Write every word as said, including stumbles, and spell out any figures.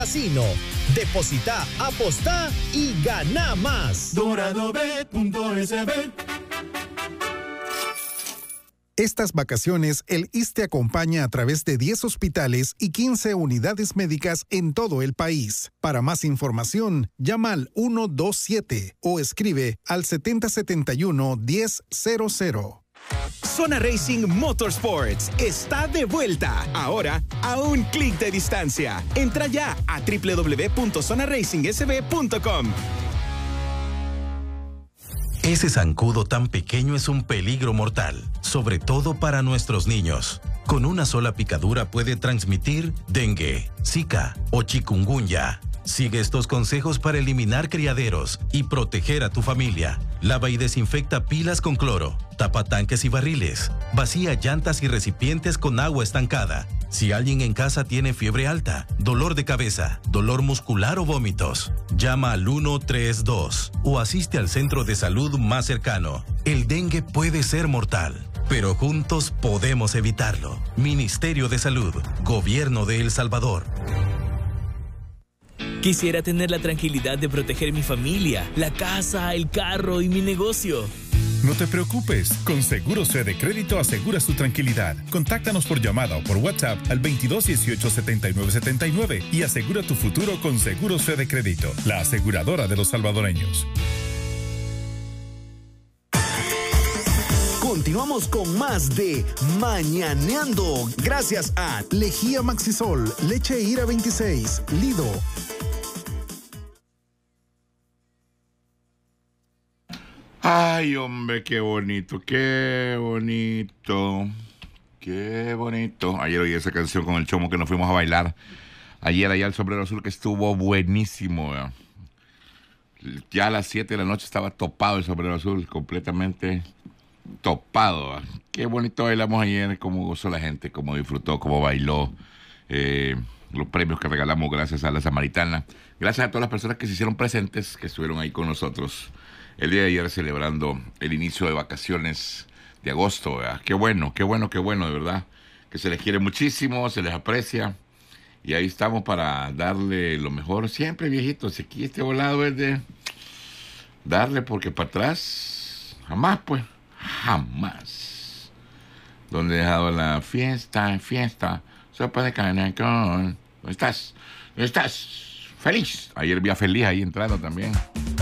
Casino. Deposita, apostá y gana más. Doradobet punto es be. Estas vacaciones, el I S S S te acompaña a través de diez hospitales y quince unidades médicas en todo el país. Para más información, llama al ciento veintisiete o escribe al setenta setenta y uno diez cero cero. Zona Racing Motorsports está de vuelta, ahora a un clic de distancia. Entra ya a doble u doble u doble u punto zona racing s b punto com. Ese zancudo tan pequeño es un peligro mortal, sobre todo para nuestros niños. Con una sola picadura puede transmitir dengue, zika o chikungunya. Sigue estos consejos para eliminar criaderos y proteger a tu familia. Lava y desinfecta pilas con cloro. Tapa tanques y barriles. Vacía llantas y recipientes con agua estancada. Si alguien en casa tiene fiebre alta, dolor de cabeza, dolor muscular o vómitos, llama al ciento treinta y dos o asiste al centro de salud más cercano. El dengue puede ser mortal, pero juntos podemos evitarlo. Ministerio de Salud, Gobierno de El Salvador. Quisiera tener la tranquilidad de proteger mi familia, la casa, el carro y mi negocio. No te preocupes, con Seguros Fede Crédito aseguras tu tranquilidad. Contáctanos por llamada o por WhatsApp al veintidós dieciocho setenta y nueve setenta y nueve y asegura tu futuro con Seguros Fede Crédito, la aseguradora de los salvadoreños. Continuamos con más de Mañaneando, gracias a Lejía Maxisol, Leche Ira veintiséis, Lido. Ay, hombre, qué bonito, qué bonito, qué bonito. Ayer oí esa canción con el Chomo que nos fuimos a bailar. Ayer allá el Sombrero Azul, que estuvo buenísimo. ¿eh? Ya a las siete de la noche estaba topado el Sombrero Azul, completamente topado. ¿eh? Qué bonito bailamos ayer, cómo gozó la gente, cómo disfrutó, cómo bailó. Eh, los premios que regalamos gracias a la Samaritana. Gracias a todas las personas que se hicieron presentes, que estuvieron ahí con nosotros el día de ayer celebrando el inicio de vacaciones de agosto, ¿verdad? Qué bueno, qué bueno, qué bueno, de verdad. Que se les quiere muchísimo, se les aprecia. Y ahí estamos para darle lo mejor siempre, viejitos. Aquí este volado es de darle, porque para atrás, jamás, pues, jamás. Donde he dejado la fiesta, fiesta, sopa de carne con... ¿Dónde estás? ¿Dónde estás? Feliz. Ayer vi a Feliz ahí entrando también.